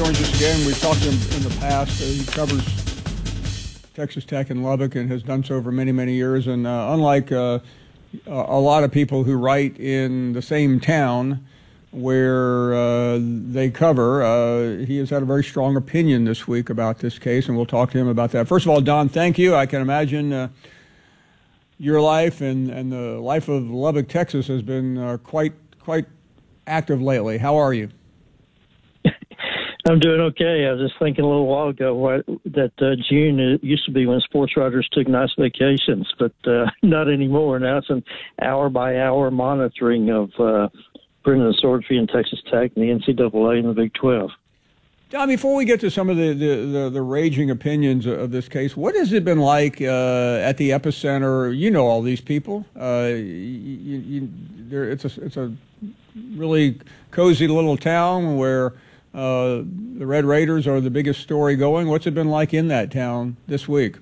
joins us again. We've talked to him in the past. He covers Texas Tech and Lubbock and has done so for many, many years. And unlike a lot of people who write in the same town where they cover, he has had a very strong opinion this week about this case, and we'll talk to him about that. First of all, Don, thank you. I can imagine your life and the life of Lubbock, Texas has been quite active lately. How are you? I'm doing okay. I was just thinking a little while ago that June used to be when sports writers took nice vacations, but not anymore. Now it's an hour-by-hour monitoring of Brendan Sorsby and Texas Tech and the NCAA and the Big 12. Don, before we get to some of the raging opinions of this case, what has it been like at the epicenter? You know all these people. It's a really cozy little town where the Red Raiders are the biggest story going. What's it been like in that town this week?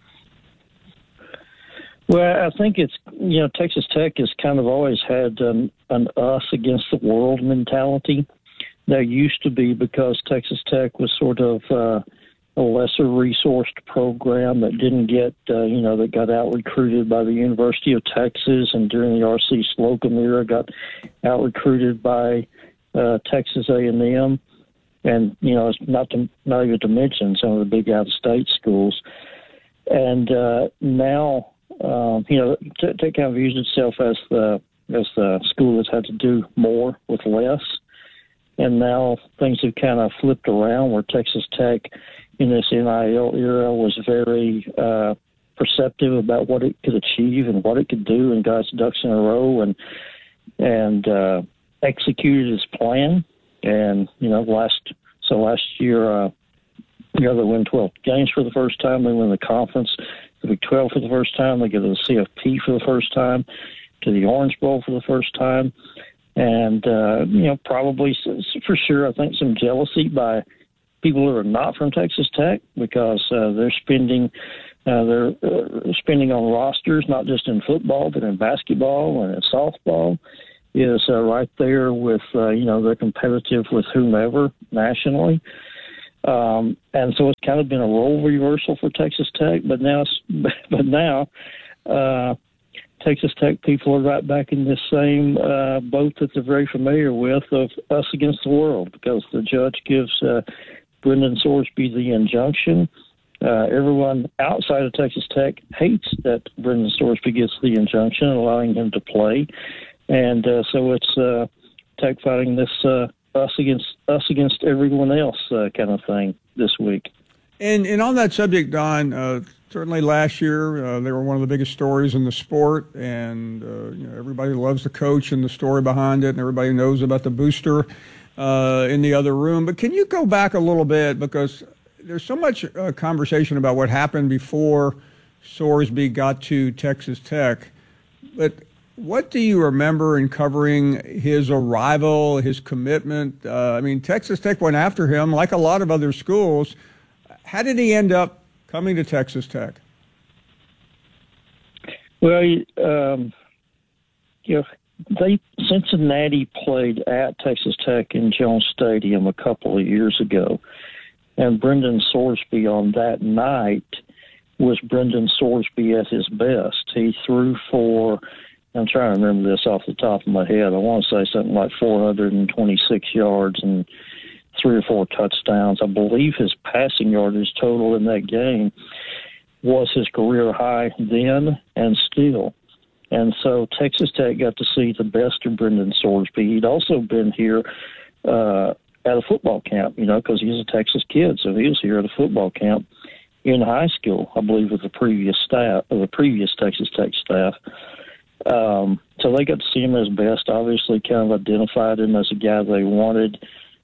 Well, I think it's, Texas Tech has kind of always had an us against the world mentality. There used to be, because Texas Tech was sort of a lesser resourced program that didn't get, that got out recruited by the University of Texas, and during the R.C. Slocum era got out recruited by Texas A&M. And, it's not even to mention some of the big out-of-state schools. And now, Tech kind of views itself as the school that's had to do more with less. And now things have kind of flipped around, where Texas Tech in this NIL era was very perceptive about what it could achieve and what it could do, and got its ducks in a row and executed its plan. And, last year, they win 12 games for the first time. They win the conference, the Big 12 for the first time. They get to the CFP for the first time, to the Orange Bowl for the first time. And, probably for sure, I think some jealousy by people who are not from Texas Tech, because they're spending on rosters, not just in football, but in basketball and in softball, is right there with, they're competitive with whomever nationally. And so it's kind of been a role reversal for Texas Tech, but now Texas Tech people are right back in this same boat that they're very familiar with, of us against the world, because the judge gives Brendan Sorsby the injunction. Everyone outside of Texas Tech hates that Brendan Sorsby gets the injunction, allowing him to play. And so it's Tech fighting this us against everyone else kind of thing this week. And on that subject, Don, certainly last year they were one of the biggest stories in the sport, and everybody loves the coach and the story behind it, and everybody knows about the booster in the other room. But can you go back a little bit, because there's so much conversation about what happened before Sorsby got to Texas Tech, but what do you remember in covering his arrival, his commitment? Texas Tech went after him like a lot of other schools. How did he end up coming to Texas Tech? Well, Cincinnati played at Texas Tech in Jones Stadium a couple of years ago, and Brendan Sorsby on that night was Brendan Sorsby at his best. He threw for, I'm trying to remember this off the top of my head, I want to say something like 426 yards and 3 or 4 touchdowns. I believe his passing yardage total in that game was his career high then and still. And so Texas Tech got to see the best of Brendan Sorsby. He'd also been here at a football camp, because he's a Texas kid, so he was here at a football camp in high school, I believe, with the previous Texas Tech staff. So they got to see him as best, obviously kind of identified him as a guy they wanted,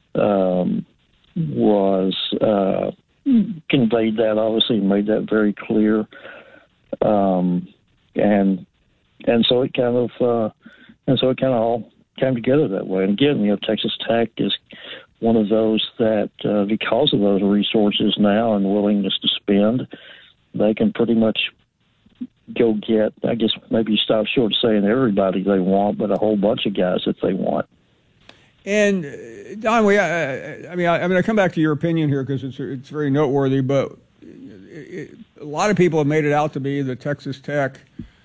conveyed that, obviously made that very clear. And so it kind of all came together that way. And again, Texas Tech is one of those that, because of those resources now and willingness to spend, they can pretty much go get, I guess maybe stop short of saying everybody they want, but a whole bunch of guys that they want. And Don, I mean, I'm going to come back to your opinion here because it's very noteworthy. But a lot of people have made it out to be that Texas Tech,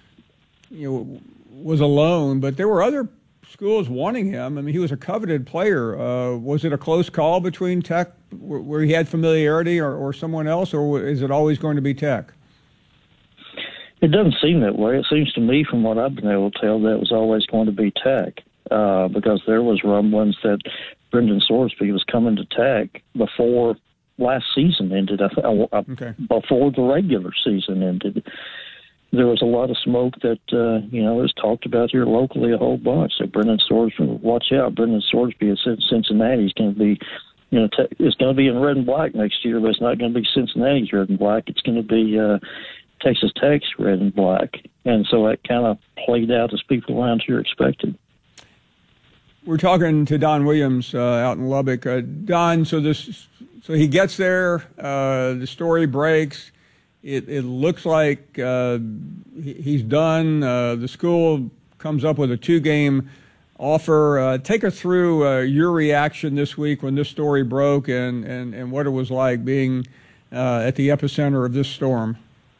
was alone, but there were other schools wanting him. I mean, he was a coveted player. Was it a close call between Tech, where he had familiarity, or someone else, or is it always going to be Tech? It doesn't seem that way. It seems to me, from what I've been able to tell, that it was always going to be Tech, because there was rumblings that Brendan Sorsby was coming to Tech before last season ended, before the regular season ended. There was a lot of smoke that, was talked about here locally a whole bunch. That Brendan Sorsby, watch out, Brendan Sorsby is in Cincinnati. He's going to be, it's going to be in red and black next year, but it's not going to be Cincinnati's red and black. It's going to be Texas Tech's red and black. And so that kind of played out as people around here expected. We're talking to Don Williams out in Lubbock. Don, so he gets there, the story breaks. It looks like he's done. The school comes up with a 2-game offer. Take us through your reaction this week when this story broke and what it was like being at the epicenter of this storm.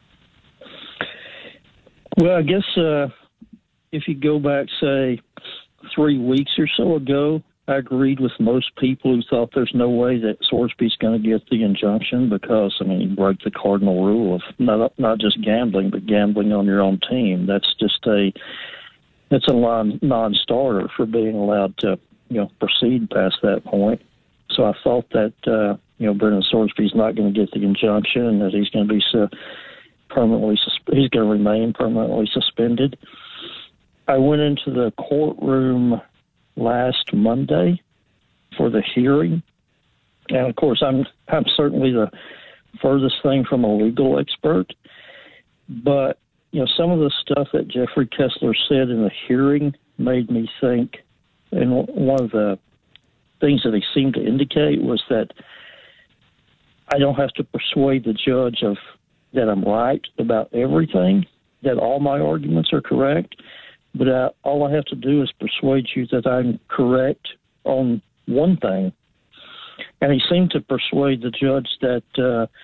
Well, I guess if you go back, say, 3 weeks or so ago, I agreed with most people who thought there's no way that Sorsby's going to get the injunction because, he broke the cardinal rule of not just gambling, but gambling on your own team. That's just a non-starter for being allowed to, proceed past that point. So I thought that, Brendan Sorsby's not going to get the injunction and that he's going to be he's going to remain permanently suspended. I went into the courtroom last Monday for the hearing, and of course I'm certainly the furthest thing from a legal expert, but some of the stuff that Jeffrey Kessler said in the hearing made me think, and one of the things that he seemed to indicate was that I don't have to persuade the judge that I'm right about everything, that all my arguments are correct, but all I have to do is persuade you that I'm correct on one thing. And he seemed to persuade the judge that